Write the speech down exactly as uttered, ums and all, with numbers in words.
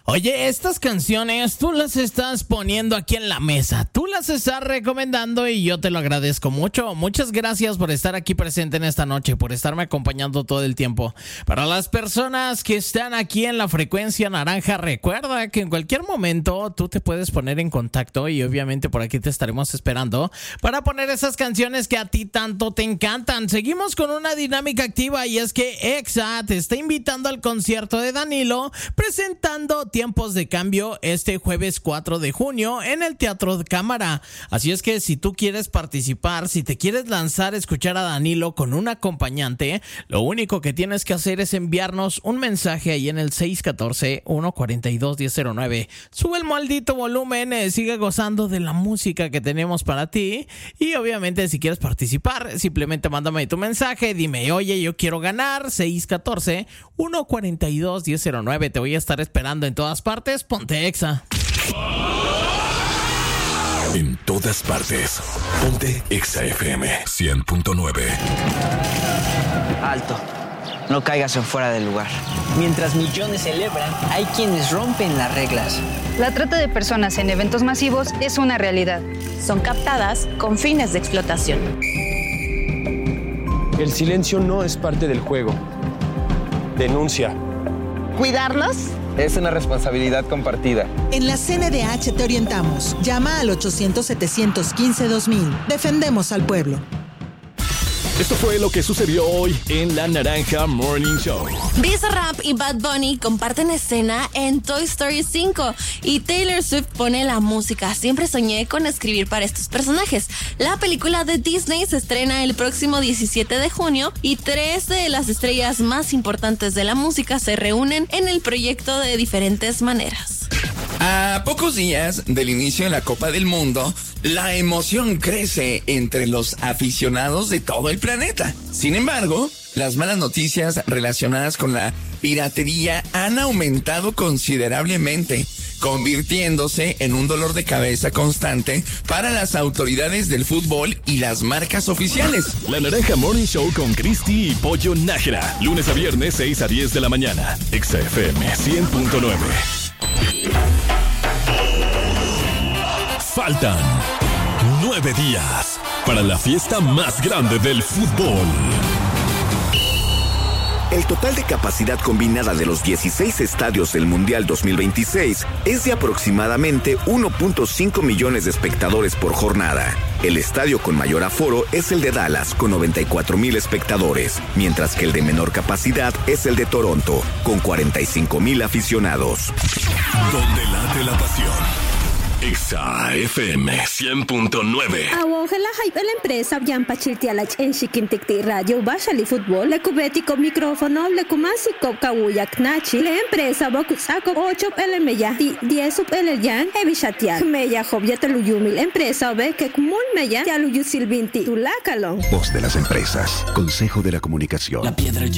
Oye, estas canciones tú las estás poniendo aquí en la mesa, tú las estás recomendando y yo te lo agradezco mucho. Muchas gracias por estar aquí presente en esta noche, por estarme acompañando todo el tiempo. Para las personas que están aquí en la frecuencia naranja, recuerda que en cualquier momento tú te puedes poner en contacto y obviamente por aquí te estaremos esperando para poner esas canciones que a ti tanto te encantan. Seguimos con una dinámica activa y es que Exa te está invitando al concierto de Danilo, presentando Tiempos de Cambio este jueves cuatro de junio en el Teatro de Cámara. Así es que si tú quieres participar, si te quieres lanzar a escuchar a Danilo con un acompañante, lo único que tienes que hacer es enviarnos un mensaje ahí en el seis uno cuatro, uno cuatro dos, uno cero cero nueve. Sube el maldito volumen, eh, sigue gozando de la música que tenemos para ti y obviamente si quieres participar, simplemente mándame tu mensaje, dime, oye, yo quiero ganar, seis uno cuatro, uno cuatro dos, uno cero cero nueve. Te voy a estar esperando en todas partes. Ponte Exa. En todas partes. Ponte Exa F M cien punto nueve. Alto. No caigas en fuera del lugar. Mientras millones celebran, hay quienes rompen las reglas. La trata de personas en eventos masivos es una realidad. Son captadas con fines de explotación. El silencio no es parte del juego. Denuncia. ¿Cuidarlos? Es una responsabilidad compartida. En la C N D H te orientamos. Llama al ochocientos, setecientos quince, dos mil. Defendemos al pueblo. Esto fue lo que sucedió hoy en La Naranja Morning Show. Bizarrap y Bad Bunny comparten escena en Toy Story cinco y Taylor Swift pone la música. Siempre soñé con escribir para estos personajes. La película de Disney se estrena el próximo diecisiete de junio y tres de las estrellas más importantes de la música se reúnen en el proyecto de diferentes maneras. A pocos días del inicio de la Copa del Mundo, la emoción crece entre los aficionados de todo el planeta. Sin embargo, las malas noticias relacionadas con la piratería han aumentado considerablemente, convirtiéndose en un dolor de cabeza constante para las autoridades del fútbol y las marcas oficiales. La Naranja Morning Show con Cristi y Pollo Nájera. Lunes a viernes, seis a diez de la mañana. Exa F M cien punto nueve. Faltan nueve días para la fiesta más grande del fútbol. El total de capacidad combinada de los dieciséis estadios del Mundial dos mil veintiséis es de aproximadamente uno punto cinco millones de espectadores por jornada. El estadio con mayor aforo es el de Dallas, con noventa y cuatro mil espectadores, mientras que el de menor capacidad es el de Toronto, con cuarenta y cinco mil aficionados. Donde late la pasión. Exa F M cien punto nueve. Awojela hype la empresa Bian Pachiltialach en Chiquinticti Radio Bashali Fútbol, le cubetico micrófono, le kumasico kawuyak nachi, la empresa Bokusako ocho el meya, diez sub el yan, evishatiak, meya jobyateluyumi, la empresa ve que kumul meya, yaluyu silvinti, tulakalon. Voz de las empresas, Consejo de la Comunicación. La piedra